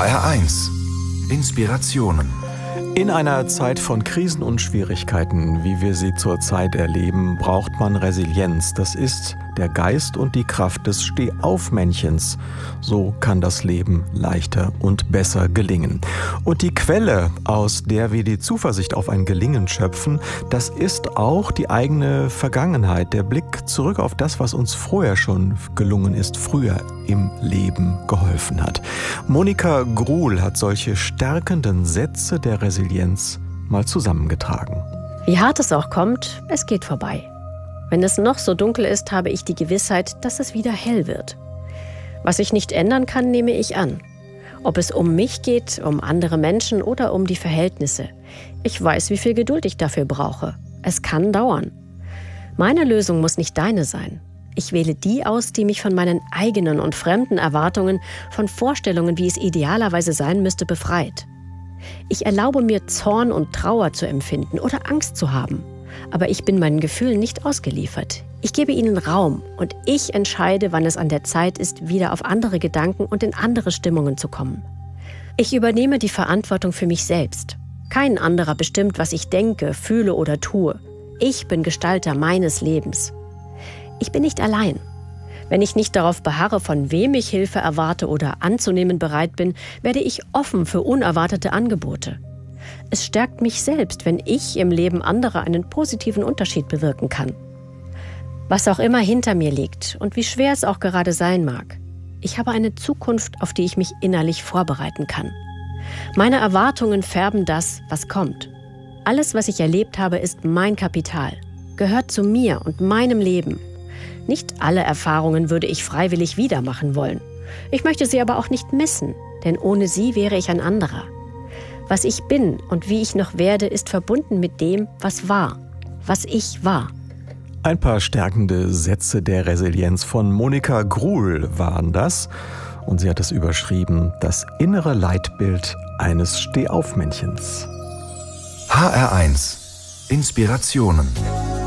HR1 Inspirationen. In einer Zeit von Krisen und Schwierigkeiten, wie wir sie zurzeit erleben, braucht man Resilienz. Das ist der Geist und die Kraft des Stehaufmännchens. So kann das Leben leichter und besser gelingen. Und die Quelle, aus der wir die Zuversicht auf ein Gelingen schöpfen, das ist auch die eigene Vergangenheit. Der Blick zurück auf das, was uns vorher schon gelungen ist, früher im Leben geholfen hat. Monika Gruhl hat solche stärkenden Sätze der Resilienz mal zusammengetragen. Wie hart es auch kommt, es geht vorbei. Wenn es noch so dunkel ist, habe ich die Gewissheit, dass es wieder hell wird. Was ich nicht ändern kann, nehme ich an. Ob es um mich geht, um andere Menschen oder um die Verhältnisse. Ich weiß, wie viel Geduld ich dafür brauche. Es kann dauern. Meine Lösung muss nicht deine sein. Ich wähle die aus, die mich von meinen eigenen und fremden Erwartungen, von Vorstellungen, wie es idealerweise sein müsste, befreit. Ich erlaube mir, Zorn und Trauer zu empfinden oder Angst zu haben. Aber ich bin meinen Gefühlen nicht ausgeliefert. Ich gebe ihnen Raum und ich entscheide, wann es an der Zeit ist, wieder auf andere Gedanken und in andere Stimmungen zu kommen. Ich übernehme die Verantwortung für mich selbst. Kein anderer bestimmt, was ich denke, fühle oder tue. Ich bin Gestalter meines Lebens. Ich bin nicht allein. Wenn ich nicht darauf beharre, von wem ich Hilfe erwarte oder anzunehmen bereit bin, werde ich offen für unerwartete Angebote. Es stärkt mich selbst, wenn ich im Leben anderer einen positiven Unterschied bewirken kann. Was auch immer hinter mir liegt und wie schwer es auch gerade sein mag, ich habe eine Zukunft, auf die ich mich innerlich vorbereiten kann. Meine Erwartungen färben das, was kommt. Alles, was ich erlebt habe, ist mein Kapital, gehört zu mir und meinem Leben. Nicht alle Erfahrungen würde ich freiwillig wieder machen wollen. Ich möchte sie aber auch nicht missen, denn ohne sie wäre ich ein anderer. Was ich bin und wie ich noch werde, ist verbunden mit dem, was war, was ich war. Ein paar stärkende Sätze der Resilienz von Monika Gruhl waren das. Und sie hat es überschrieben, das innere Leitbild eines Stehaufmännchens. HR1 Inspirationen.